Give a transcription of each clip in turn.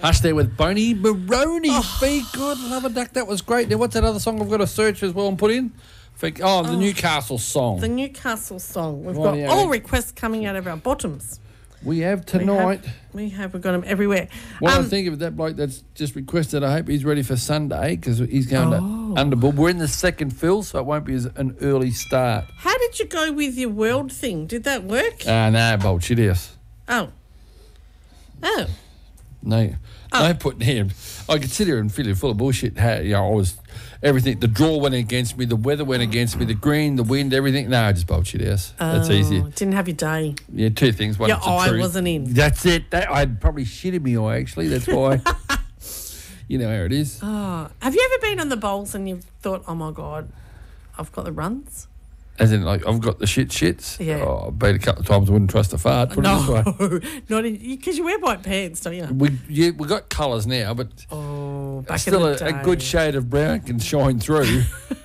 Hush there with Boney Maroney. Be good, love a duck. That was great. Now, what's that other song I've got to search as well and put in? The Newcastle song. The Newcastle song. We've Right, got yeah. all requests coming out of our bottoms. We have tonight. We've got them everywhere. What I think of that bloke that's just requested, I hope he's ready for Sunday because he's going to Underbull. We're in the second fill, so it won't be an early start. How did you go with your world thing? Did that work? No, bullshit, yes. Oh. No putting him. I could sit here and feel full of bullshit. Everything. The draw went against me. The weather went against me. The green, the wind, everything. No, just bullshit. Yes, that's easy. Didn't have your day. Yeah, two things. One, your eye wasn't in. That's it. I'd probably shit in my eye. Actually, that's why. You know how it is. Oh, have you ever been on the bowls and you've thought, "Oh my God, I've got the runs"? As in, like, I've got the shits. Yeah. Oh, I've been a couple of times. I wouldn't trust a fart. Put it this way. Not because you wear white pants, don't you? We got colours now, but back still in the day. a good shade of brown can shine through.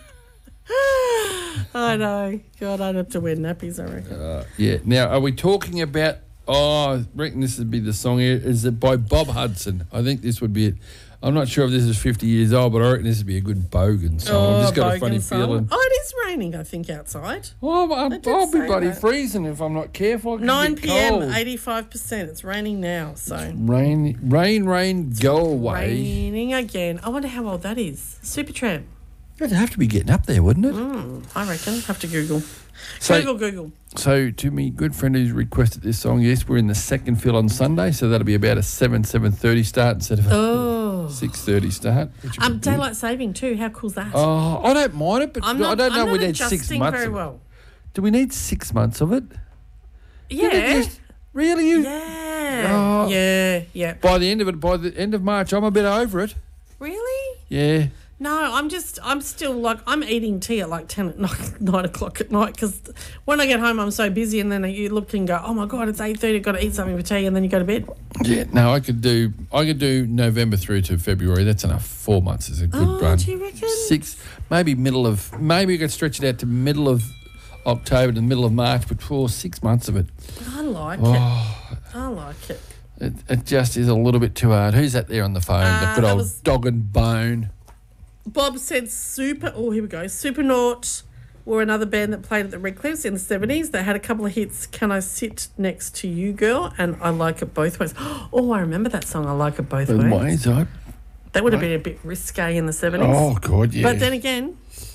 I know. God, I'd have to wear nappies, I reckon. Yeah. Now, are we talking about? I reckon this would be the song here. Is it by Bob Hudson? I think this would be it. I'm not sure if this is 50 years old, but I reckon this would be a good Bogan song. I've just got a funny feeling. Oh, it is raining, I think, outside. Oh, I'll be bloody freezing if I'm not careful. 9 p.m, 85%. It's raining now, so. Rain, go away. Raining again. I wonder how old that is. Supertramp. It'd have to be getting up there, wouldn't it? I reckon. Have to Google. So, Google. So, to me, good friend who's requested this song, yes, we're in the second fill on Sunday, so that'll be about a 7:30 start instead of a 6:30 start. Daylight saving too. How cool's that? Oh, I don't mind it, but I don't know we need 6 months very of it. well. Do we need 6 months of it? Yeah. Really? Yeah. Yeah. By the end of March, I'm a bit over it. Really? Yeah. No, I'm still like, I'm eating tea at like 9 o'clock at night because when I get home, I'm so busy and then you look and go, oh my God, it's 8:30, I've got to eat something for tea and then you go to bed. Yeah, no, I could do November through to February. That's enough. 4 months is a good run. Do you reckon? 6, maybe we could stretch it out to middle of October to the middle of March, but for 6 months of it. I like it. I like it. It just is a little bit too hard. Who's that there on the phone? The good old dog and bone. Bob said Supernaut were another band that played at the Redcliffs in the 70s. They had a couple of hits, Can I Sit Next to You, Girl, and I Like It Both Ways. Oh, I remember that song, I Like It Both Ways. That would have been a bit risque in the 70s. Oh, God, yeah. But then again,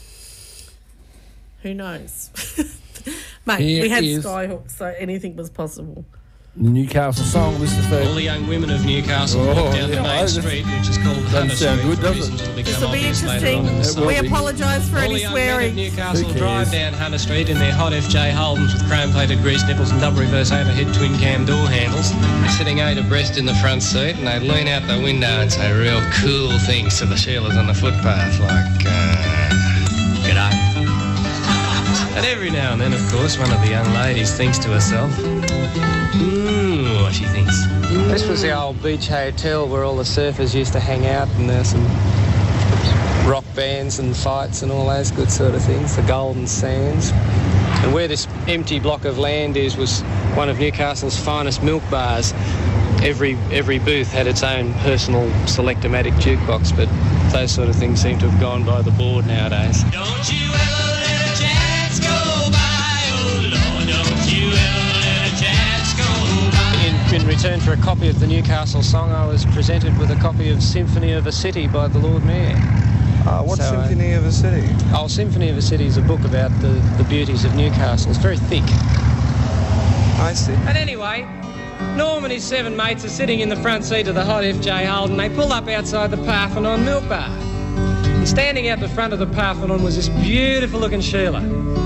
who knows? Mate, we had Skyhook, so anything was possible. The Newcastle song, this is all the young women of Newcastle walk down the main street, which is called Hunter Street. Good, does it? This will be interesting. We apologise for any swearing. All the young men of Newcastle drive down Hunter Street in their hot FJ Holdens with chrome-plated grease nipples and double reverse overhead twin-cam door handles. They're sitting 8 abreast in the front seat and they lean out the window and say real cool things to the Sheilas on the footpath like, g'day. And every now and then, of course, one of the young ladies thinks to herself, what she thinks. This was the old beach hotel where all the surfers used to hang out, and there's some rock bands and fights and all those good sort of things, the Golden Sands. And where this empty block of land is was one of Newcastle's finest milk bars. Every booth had its own personal Selectomatic jukebox, but those sort of things seem to have gone by the board nowadays. Don't you ever let a chance go by, oh Lord, don't you ever let a chance go by. In return for a copy of the Newcastle song, I was presented with a copy of Symphony of a City by the Lord Mayor. Symphony of a City? Oh, Symphony of a City is a book about the beauties of Newcastle. It's very thick. I see. But anyway, Norm and his 7 mates are sitting in the front seat of the hot FJ Holden. They pull up outside the Parthenon Milk Bar. And standing out the front of the Parthenon was this beautiful-looking Sheila.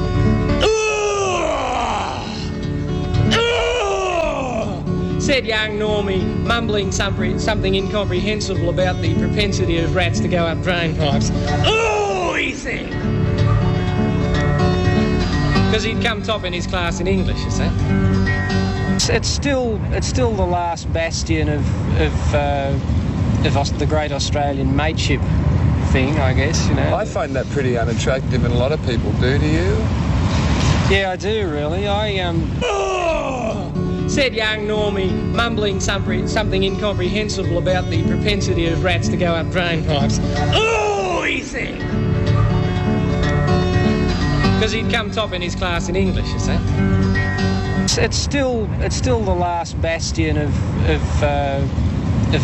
Said young Normie, mumbling something incomprehensible about the propensity of rats to go up drain pipes. Oh, he said. Because he'd come top in his class in English, you see. It's still the last bastion of the great Australian mateship thing, I guess, you know. I find that pretty unattractive, and a lot of people do. Do you? Yeah, I do, really. said young Normie, mumbling something incomprehensible about the propensity of rats to go up drain pipes. "Oh," he said. Because he'd come top in his class in English, you see. It's still the last bastion of